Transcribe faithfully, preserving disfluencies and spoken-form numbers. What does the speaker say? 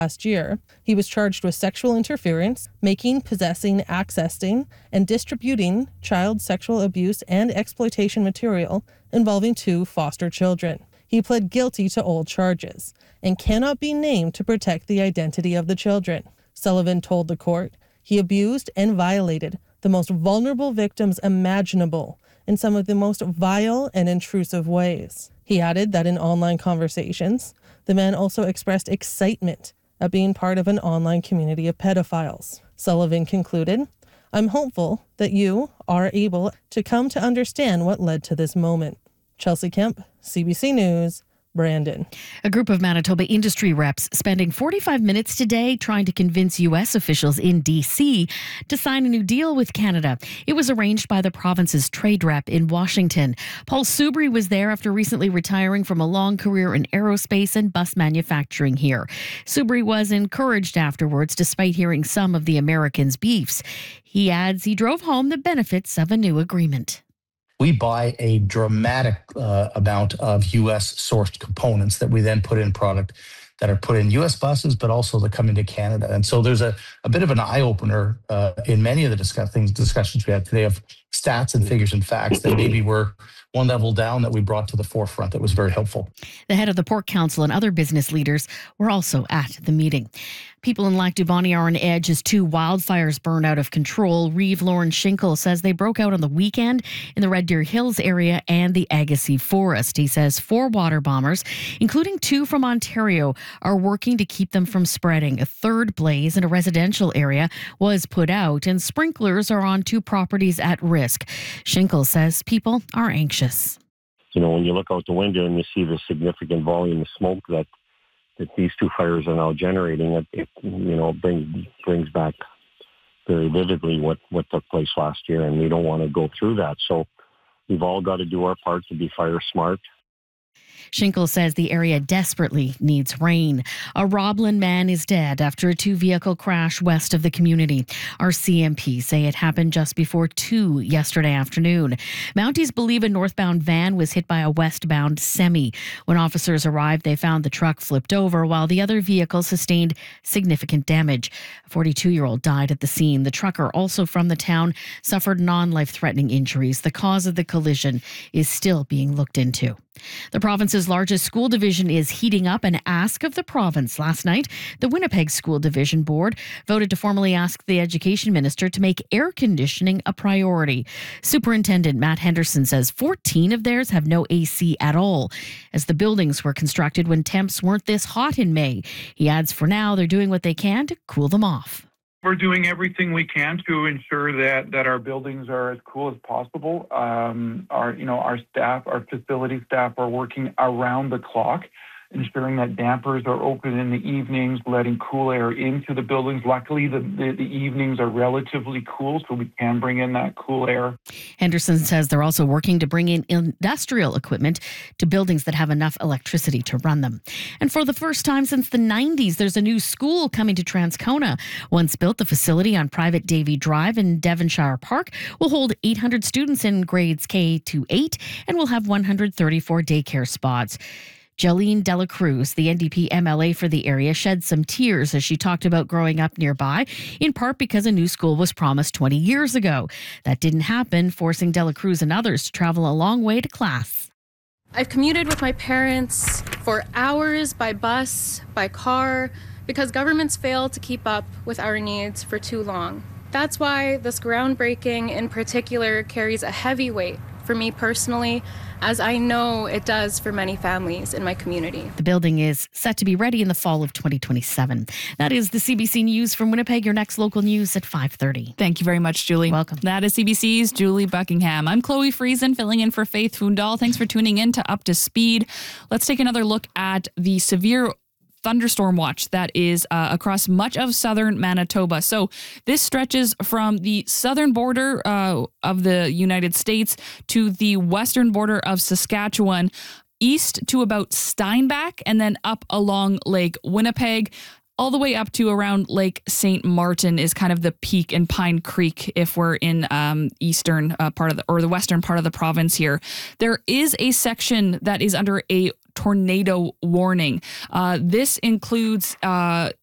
Last year, he was charged with sexual interference, making, possessing, accessing, and distributing child sexual abuse and exploitation material involving two foster children. He pled guilty to all charges and cannot be named to protect the identity of the children. Sullivan told the court he abused and violated the most vulnerable victims imaginable in some of the most vile and intrusive ways. He added that in online conversations, the man also expressed excitement at being part of an online community of pedophiles. Sullivan concluded, "I'm hopeful that you are able to come to understand what led to this moment." Chelsea Kemp, C B C News, Brandon. A group of Manitoba industry reps spending forty-five minutes today trying to convince U S officials in D C to sign a new deal with Canada. It was arranged by the province's trade rep in Washington. Paul Soubry was there after recently retiring from a long career in aerospace and bus manufacturing here. Soubry was encouraged afterwards despite hearing some of the Americans' beefs. He adds he drove home the benefits of a new agreement. We buy a dramatic uh, amount of U S sourced components that we then put in product that are put in U S buses, but also that come into Canada. And so there's a, a bit of an eye opener uh, in many of the discuss- things, discussions we had today of stats and figures and facts that maybe were one level down that we brought to the forefront that was very helpful. The head of the Pork Council and other business leaders were also at the meeting. People in Lac du Bonnet are on edge as two wildfires burn out of control. Reeve Lauren Schinkel says they broke out on the weekend in the Red Deer Hills area and the Agassiz Forest. He says four water bombers, including two from Ontario, are working to keep them from spreading. A third blaze in a residential area was put out, and sprinklers are on two properties at risk. Schinkel says people are anxious. You know, when you look out the window and you see the significant volume of smoke that that these two fires are now generating, it, it you know brings brings back very vividly what, what took place last year, and we don't want to go through that. So we've all got to do our part to be fire smart. Schinkel says the area desperately needs rain. A Roblin man is dead after a two-vehicle crash west of the community. Our C M P say it happened just before two yesterday afternoon. Mounties believe a northbound van was hit by a westbound semi. When officers arrived, they found the truck flipped over while the other vehicle sustained significant damage. A forty-two-year-old died at the scene. The trucker, also from the town, suffered non-life-threatening injuries. The cause of the collision is still being looked into. The province's largest school division is heating up an ask of the province. Last night, the Winnipeg School Division Board voted to formally ask the Education Minister to make air conditioning a priority. Superintendent Matt Henderson says fourteen of theirs have no A C at all, as the buildings were constructed when temps weren't this hot in May. He adds for now they're doing what they can to cool them off. We're doing everything we can to ensure that, that our buildings are as cool as possible. Um, our, you know, our staff, our facility staff are working around the clock, ensuring that dampers are open in the evenings, letting cool air into the buildings. Luckily, the, the, the evenings are relatively cool, so we can bring in that cool air. Henderson says they're also working to bring in industrial equipment to buildings that have enough electricity to run them. And for the first time since the nineties, there's a new school coming to Transcona. Once built, the facility on private Davy Drive in Devonshire Park will hold eight hundred students in grades K to eight and will have one hundred thirty-four daycare spots. Jolene Dela Cruz, the N D P M L A for the area, shed some tears as she talked about growing up nearby, in part because a new school was promised twenty years ago. That didn't happen, forcing Dela Cruz and others to travel a long way to class. I've commuted with my parents for hours by bus, by car, because governments fail to keep up with our needs for too long. That's why this groundbreaking in particular carries a heavy weight for me personally, as I know it does for many families in my community. The building is set to be ready in the fall of twenty twenty-seven. That is the C B C News from Winnipeg. Your next local news at five thirty. Thank you very much, Julie. Welcome. That is C B C's Julie Buckingham. I'm Chloe Friesen, filling in for Faith Fundal. Thanks for tuning in to Up to Speed. Let's take another look at the severe thunderstorm watch that is uh, across much of southern Manitoba. So this stretches from the southern border uh, of the United States to the western border of Saskatchewan, east to about Steinbach, and then up along Lake Winnipeg, all the way up to around Lake Saint Martin is kind of the peak in Pine Creek if we're in um, eastern uh, part of the, or the western part of the province here. There is a section that is under a tornado warning. Uh, this includes uh,